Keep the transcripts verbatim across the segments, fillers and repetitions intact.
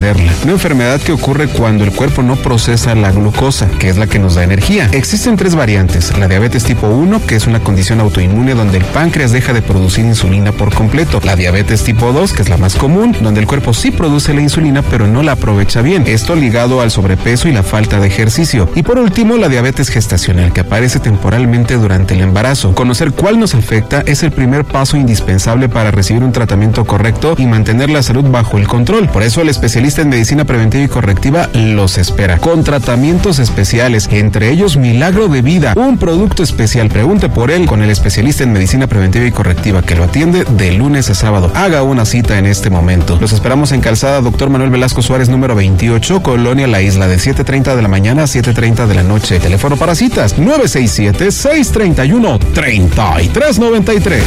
reconocerla. Una enfermedad que ocurre cuando el cuerpo no procesa la glucosa, que es la que nos da energía. Existen tres variantes: la diabetes tipo uno, que es una condición autoinmune donde el páncreas deja de producir insulina por completo; la diabetes tipo dos, que es la más común, donde el cuerpo sí produce la insulina pero no la aprovecha bien, esto ligado al sobrepeso y la falta de ejercicio; y por último, la diabetes gestacional, que aparece temporalmente durante el embarazo. Conocer cuál nos afecta es el primer paso indispensable para recibir un tratamiento correcto y mantener la salud bajo el control. Por eso el especialista en medicina preventiva y correctiva los espera, con tratamientos especiales, entre ellos Milagro de Vida, un producto especial. Pregunte por él con el especialista en medicina preventiva y correctiva, que lo atiende de lunes a sábado. Haga una cita en este momento. Los esperamos en Calzada Doctor Manuel Velasco Suárez, número veintiocho, Colonia La Isla, de siete treinta de la mañana a siete treinta de la noche. Teléfono para citas nueve seis siete, seis tres uno, tres tres nueve tres.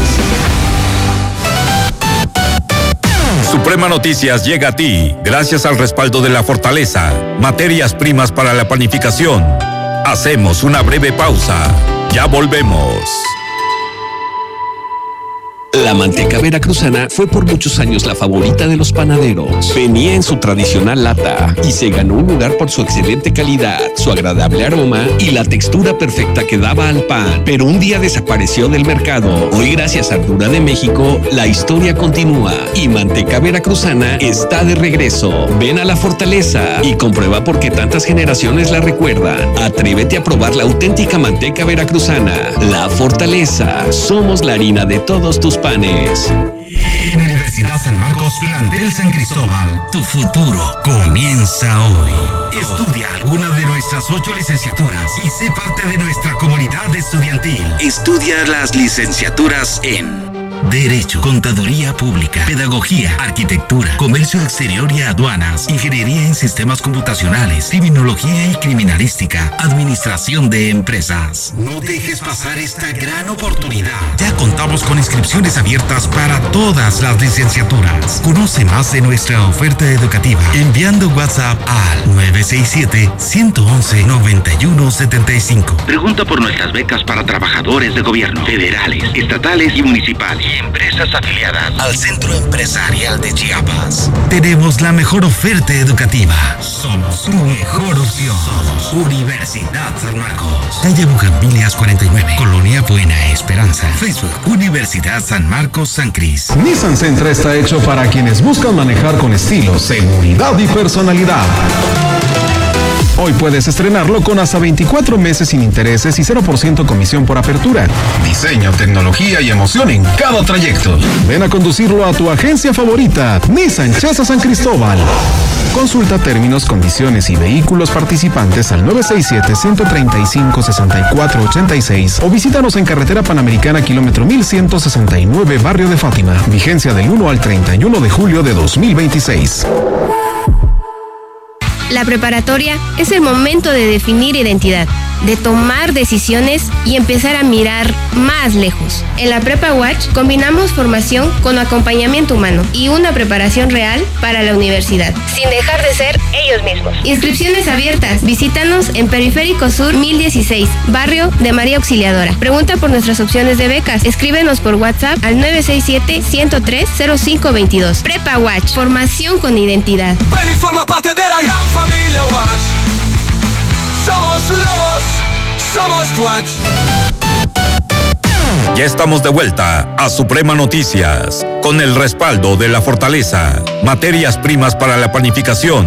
Suprema Noticias llega a ti gracias al respaldo de La Fortaleza, materias primas para la panificación. Hacemos una breve pausa. Ya volvemos. La manteca veracruzana fue por muchos años la favorita de los panaderos. Venía en su tradicional lata y se ganó un lugar por su excelente calidad, su agradable aroma y la textura perfecta que daba al pan. Pero un día desapareció del mercado. Hoy, gracias a Ardura de México, la historia continúa y Manteca Veracruzana está de regreso. Ven a La Fortaleza y comprueba por qué tantas generaciones la recuerdan. Atrévete a probar la auténtica manteca veracruzana. La Fortaleza. Somos la harina de todos tus panes. Universidad San Marcos, plantel San Cristóbal. Tu futuro comienza hoy. Estudia alguna de nuestras ocho licenciaturas y sé parte de nuestra comunidad estudiantil. Estudia las licenciaturas en Derecho, Contaduría Pública, Pedagogía, Arquitectura, Comercio Exterior y Aduanas, Ingeniería en Sistemas Computacionales, Criminología y Criminalística, Administración de Empresas. No dejes pasar esta gran oportunidad. Ya contamos con inscripciones abiertas para todas las licenciaturas. Conoce más de nuestra oferta educativa enviando WhatsApp al nueve seis siete, uno uno uno, nueve uno siete cinco. Pregunta por nuestras becas para trabajadores de gobierno, federales, estatales y municipales. Empresas afiliadas al Centro Empresarial de Chiapas. Tenemos la mejor oferta educativa. Somos tu mejor opción. Somos Universidad San Marcos. Calle Bugambilias cuarenta y nueve, Colonia Buena Esperanza. Facebook, Universidad San Marcos San Cris. Nissan Sentra está hecho para quienes buscan manejar con estilo, seguridad y personalidad. Hoy puedes estrenarlo con hasta veinticuatro meses sin intereses y cero por ciento comisión por apertura. Diseño, tecnología y emoción en cada trayecto. Ven a conducirlo a tu agencia favorita, Nissan Chesa San Cristóbal. Consulta términos, condiciones y vehículos participantes al nueve seis siete, uno tres cinco, seis cuatro ocho seis o visítanos en Carretera Panamericana, kilómetro mil ciento sesenta y nueve, Barrio de Fátima. Vigencia del uno al treinta y uno de julio de dos mil veintiséis. La preparatoria es el momento de definir identidad, de tomar decisiones y empezar a mirar más lejos. En la Prepa Watch combinamos formación con acompañamiento humano y una preparación real para la universidad, sin dejar de ser ellos mismos. Inscripciones abiertas. Visítanos en Periférico Sur mil dieciséis, barrio de María Auxiliadora. Pregunta por nuestras opciones de becas. Escríbenos por WhatsApp al nueve seis siete, uno cero tres, cero cinco dos dos. Prepa Watch, formación con identidad. Ven y forma parte de la gran familia Watch. Somos los, somos Watch. Ya estamos de vuelta a Suprema Noticias, con el respaldo de La Fortaleza, materias primas para la panificación.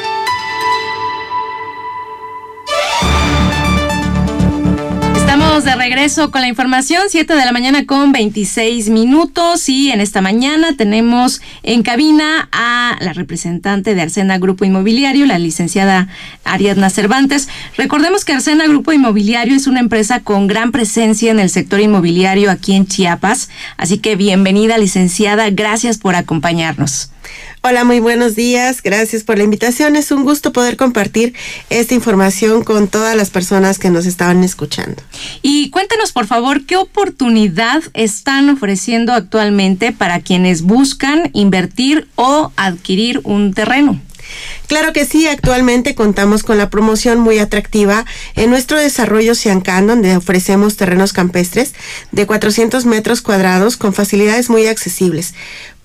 Estamos de regreso con la información, siete de la mañana con veintiséis minutos, y en esta mañana tenemos en cabina a la representante de Arsena Grupo Inmobiliario, la licenciada Ariadna Cervantes. Recordemos que Arsena Grupo Inmobiliario es una empresa con gran presencia en el sector inmobiliario aquí en Chiapas, así que bienvenida, licenciada, gracias por acompañarnos. Hola, muy buenos días, gracias por la invitación. Es un gusto poder compartir esta información con todas las personas que nos estaban escuchando. Y cuéntenos, por favor, ¿qué oportunidad están ofreciendo actualmente para quienes buscan invertir o adquirir un terreno? Claro que sí, actualmente contamos con la promoción muy atractiva en nuestro desarrollo Ciancán, donde ofrecemos terrenos campestres de cuatrocientos metros cuadrados con facilidades muy accesibles.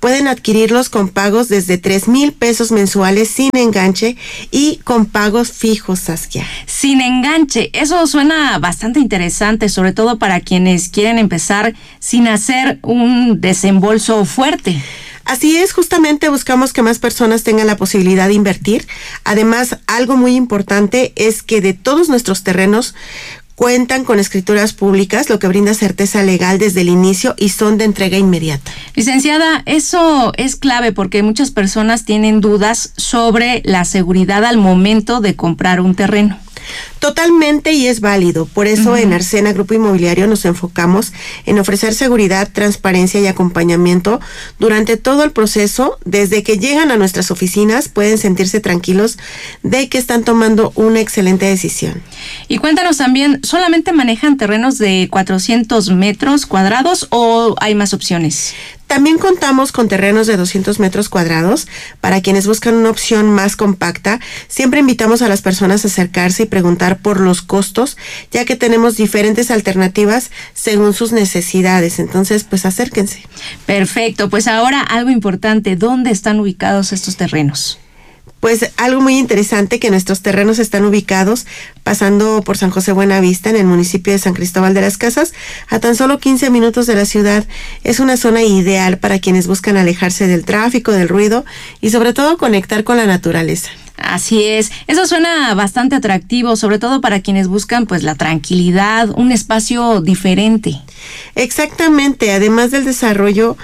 Pueden adquirirlos con pagos desde tres mil pesos mensuales sin enganche y con pagos fijos, Saskia. Sin enganche, eso suena bastante interesante, sobre todo para quienes quieren empezar sin hacer un desembolso fuerte. Así es, justamente buscamos que más personas tengan la posibilidad de invertir. Además, algo muy importante es que de todos nuestros terrenos cuentan con escrituras públicas, lo que brinda certeza legal desde el inicio y son de entrega inmediata. Licenciada, eso es clave porque muchas personas tienen dudas sobre la seguridad al momento de comprar un terreno. Totalmente, y es válido. Por eso uh-huh. en Arsena Grupo Inmobiliario nos enfocamos en ofrecer seguridad, transparencia y acompañamiento durante todo el proceso. Desde que llegan a nuestras oficinas pueden sentirse tranquilos de que están tomando una excelente decisión. Y cuéntanos también, ¿solamente manejan terrenos de cuatrocientos metros cuadrados o hay más opciones? También contamos con terrenos de doscientos metros cuadrados. Para quienes buscan una opción más compacta, siempre invitamos a las personas a acercarse y preguntar por los costos, ya que tenemos diferentes alternativas según sus necesidades. Entonces, pues acérquense. Perfecto. Pues ahora algo importante, ¿dónde están ubicados estos terrenos? Pues algo muy interesante, que nuestros terrenos están ubicados pasando por San José Buenavista, en el municipio de San Cristóbal de las Casas, a tan solo quince minutos de la ciudad. Es una zona ideal para quienes buscan alejarse del tráfico, del ruido y sobre todo conectar con la naturaleza. Así es, eso suena bastante atractivo, sobre todo para quienes buscan pues la tranquilidad, un espacio diferente. Exactamente, además del desarrollo,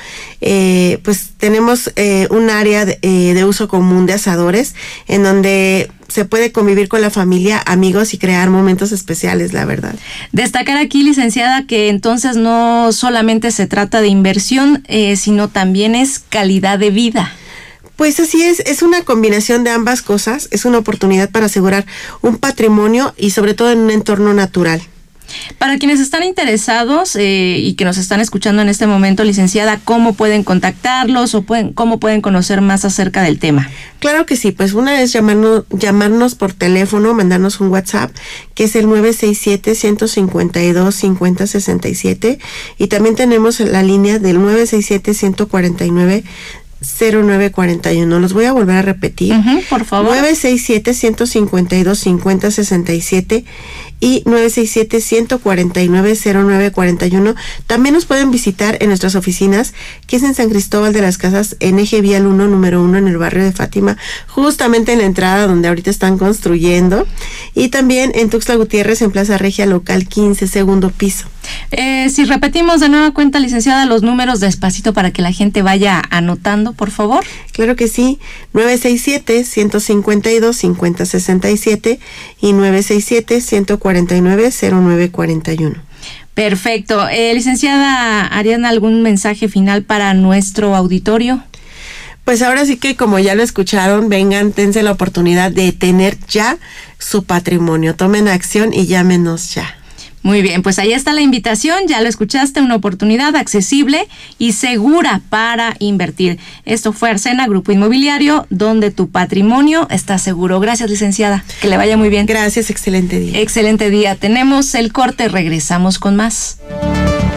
eh, pues tenemos eh, un área de, eh, de uso común de asadores, en donde se puede convivir con la familia, amigos y crear momentos especiales, la verdad. Destacar aquí, licenciada, que entonces no solamente se trata de inversión, eh, sino también es calidad de vida. Pues así es, es una combinación de ambas cosas, es una oportunidad para asegurar un patrimonio y sobre todo en un entorno natural. Para quienes están interesados eh, y que nos están escuchando en este momento, licenciada, ¿cómo pueden contactarlos o pueden, cómo pueden conocer más acerca del tema? Claro que sí, pues una es llamarnos, llamarnos por teléfono, mandarnos un WhatsApp, que es el nueve seis siete, uno cinco dos, cinco cero seis siete, y también tenemos la línea del nueve seis siete, uno cuatro nueve, cero nueve cuatro uno. Los voy a volver a repetir. Uh-huh, por favor. nueve seis siete, uno cinco dos, cinco cero seis siete y nueve seis siete, uno cuatro nueve, cero nueve cuatro uno. También nos pueden visitar en nuestras oficinas, que es en San Cristóbal de las Casas, en Eje Vial uno, número uno, en el barrio de Fátima, justamente en la entrada donde ahorita están construyendo, y también en Tuxtla Gutiérrez, en Plaza Regia, local quince, segundo piso. Eh, si repetimos de nueva cuenta, licenciada, los números despacito para que la gente vaya anotando, por favor. Claro que sí, nueve seis siete, uno cinco dos, cinco cero seis siete y nueve seis siete, uno cuatro nueve, cero nueve cuatro uno. Perfecto. Eh, licenciada Ariana, ¿algún mensaje final para nuestro auditorio? Pues ahora sí que, como ya lo escucharon, vengan, dense la oportunidad de tener ya su patrimonio. Tomen acción y llámenos ya. Muy bien, pues ahí está la invitación, ya lo escuchaste, una oportunidad accesible y segura para invertir. Esto fue Arsena Grupo Inmobiliario, donde tu patrimonio está seguro. Gracias, licenciada, que le vaya muy bien. Gracias, excelente día. Excelente día. Tenemos el corte, regresamos con más.